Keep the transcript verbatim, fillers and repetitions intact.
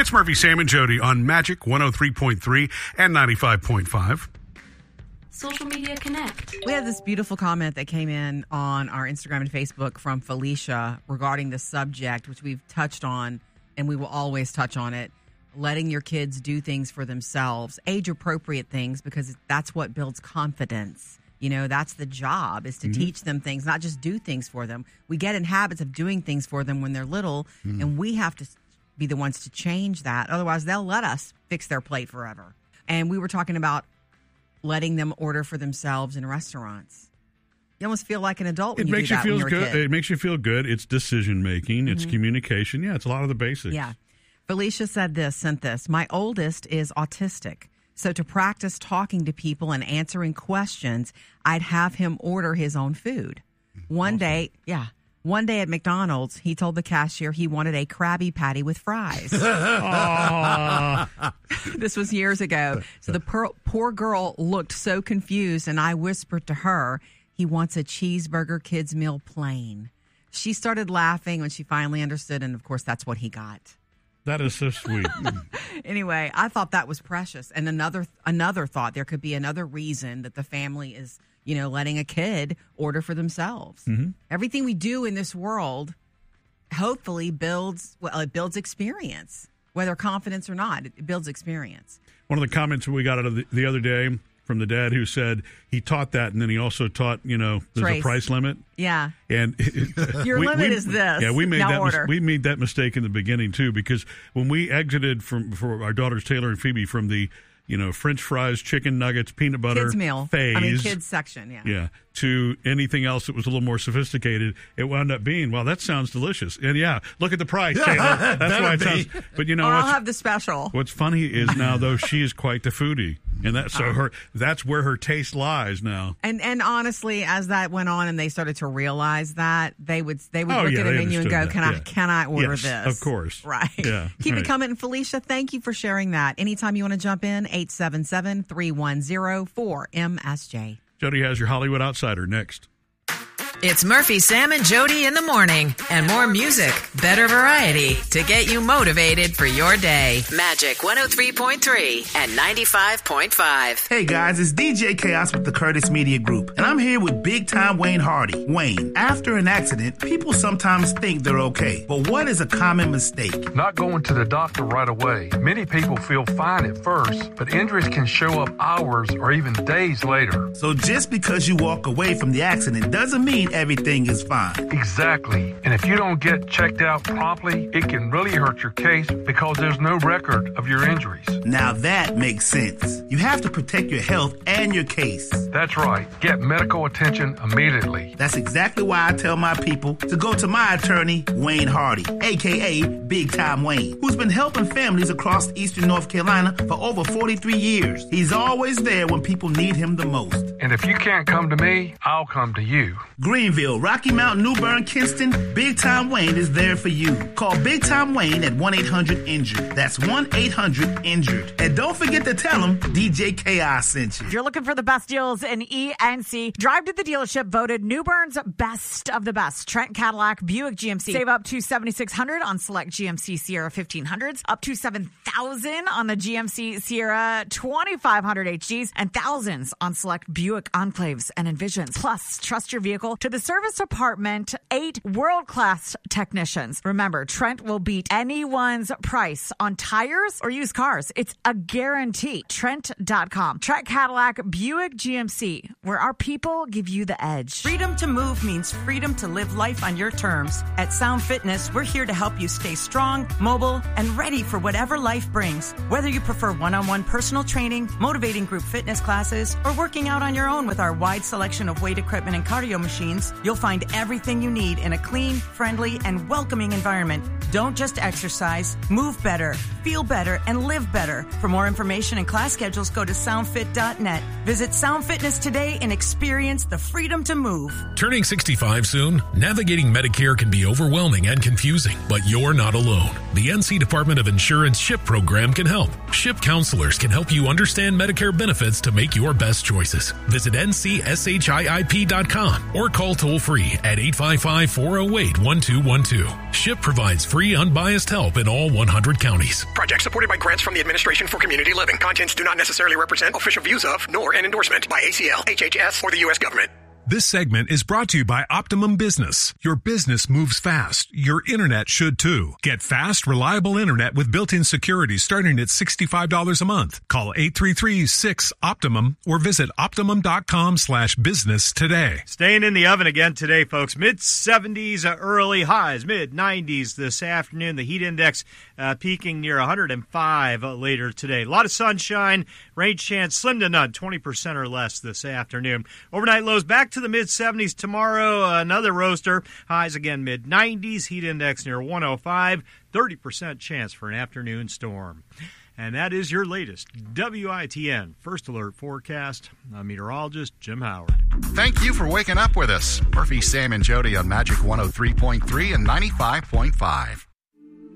It's Murphy, Sam, and Jody on Magic one oh three point three and ninety-five point five. Social Media Connect. We had this beautiful comment that came in on our Instagram and Facebook from Felicia regarding the subject, which we've touched on, and we will always touch on it, letting your kids do things for themselves, age-appropriate things, because that's what builds confidence. You know, that's the job, is to mm-hmm. teach them things, not just do things for them. We get in habits of doing things for them when they're little, mm-hmm. and we have to be the ones to change that. Otherwise, they'll let us fix their plate forever. And we were talking about letting them order for themselves in restaurants. You almost feel like an adult when it you makes do that you when feel you're a good. kid. It makes you feel good. It's decision making. Mm-hmm. It's communication. Yeah, it's a lot of the basics. Yeah. Felicia said this, sent this. My oldest is autistic. So to practice talking to people and answering questions, I'd have him order his own food. One awesome. day, yeah. One day at McDonald's, he told the cashier he wanted a Krabby Patty with fries. This was years ago. So the poor, poor girl looked so confused, and I whispered to her, he wants a cheeseburger kids meal plain. She started laughing when she finally understood, and of course, that's what he got. That is so sweet. Anyway, I thought that was precious. And another another thought, there could be another reason that the family is, you know, letting a kid order for themselves. Mm-hmm. Everything we do in this world hopefully builds, well, it builds experience, whether confidence or not. It builds experience. One of the comments we got out of the, the other day from the dad who said he taught that, and then he also taught, you know, there's Trace. a price limit. Yeah. And your we, limit we, is this. Yeah, we made now that order. Mis- we made that mistake in the beginning too, because when we exited from for our daughters Taylor and Phoebe from the, you know, French fries, chicken nuggets, peanut butter kids meal phase. I mean, kids section. Yeah. Yeah. To anything else that was a little more sophisticated, it wound up being, well, that sounds delicious. And yeah, look at the price, Taylor. That's why it sounds. But you know, I'll have the special. What's funny is now though she is quite the foodie, and that so her that's where her taste lies now. And and honestly, as that went on, and they started to realize that, they would they would oh, look yeah, at a menu and go, that. "Can yeah. I can I order yes, this?" Of course, right? Yeah, Keep right. it coming, Felicia. Thank you for sharing that. Anytime you want to jump in, eight seven seven, three one zero, four M S J. Jody has your Hollywood Outsider next. It's Murphy, Sam, and Jody in the morning. And more music, better variety to get you motivated for your day. Magic one oh three point three and ninety-five point five. Hey guys, it's D J Chaos with the Curtis Media Group. And I'm here with big time Wayne Hardy. Wayne, after an accident, people sometimes think they're okay. But what is a common mistake? Not going to the doctor right away. Many people feel fine at first, but injuries can show up hours or even days later. So just because you walk away from the accident doesn't mean everything is fine. Exactly. And if you don't get checked out promptly, it can really hurt your case because there's no record of your injuries. Now that makes sense. You have to protect your health and your case. That's right. Get medical attention immediately. That's exactly why I tell my people to go to my attorney, Wayne Hardy, a k a. Big Time Wayne, who's been helping families across eastern North Carolina for over forty-three years. He's always there when people need him the most. And if you can't come to me, I'll come to you. Greenville, Rocky Mount, New Bern, Kinston, Big Time Wayne is there for you. Call Big Time Wayne at one eight hundred injured. That's one eight hundred injured. And don't forget to tell him D J K I sent you. If you're looking for the best deals in E N C, drive to the dealership voted New Bern's best of the best. Trent Cadillac, Buick G M C. Save up to seven thousand six hundred dollars on select G M C Sierra fifteen hundreds, up to seven thousand dollars on the G M C Sierra twenty-five hundred H Gs, and thousands on select Buick Enclaves and Envisions. Plus, trust your vehicle to the service department, eight world-class technicians. Remember, Trent will beat anyone's price on tires or used cars. It's a guarantee. Trent dot com. Trent Cadillac, Buick G M C, where our people give you the edge. Freedom to move means freedom to live life on your terms. At Sound Fitness, we're here to help you stay strong, mobile, and ready for whatever life brings. Whether you prefer one-on-one personal training, motivating group fitness classes, or working out on your own with our wide selection of weight equipment and cardio machines, you'll find everything you need in a clean, friendly, and welcoming environment. Don't just exercise, move better, feel better, and live better. For more information and class schedules, go to sound fit dot net. Visit Sound Fitness today and experience the freedom to move. Turning sixty-five soon? Navigating Medicare can be overwhelming and confusing, but you're not alone. The N C Department of Insurance SHIP program can help. SHIP counselors can help you understand Medicare benefits to make your best choices. Visit N C S H I I P dot com or call call toll-free at eight five five, four oh eight, one two one two. SHIP provides free, unbiased help in all one hundred counties. Project supported by grants from the Administration for Community Living. Contents do not necessarily represent official views of, nor an endorsement by A C L, H H S, or the U S government. This segment is brought to you by Optimum Business. Your business moves fast. Your internet should too. Get fast, reliable internet with built-in security starting at sixty-five dollars a month. Call eight three three, six, OPTIMUM or visit optimum.com slash business today. Staying in the oven again today, folks. mid seventies, uh, early highs, mid nineties this afternoon. The heat index uh, peaking near one hundred five uh, later today. A lot of sunshine, rain chance slim to none, twenty percent or less this afternoon. Overnight lows back to the mid seventies tomorrow. Uh, another roaster. Highs again mid nineties. Heat index near one oh five. thirty percent chance for an afternoon storm. And that is your latest W I T N First Alert forecast. I'm meteorologist Jim Howard. Thank you for waking up with us. Murphy, Sam, and Jody on Magic one oh three point three and ninety-five point five.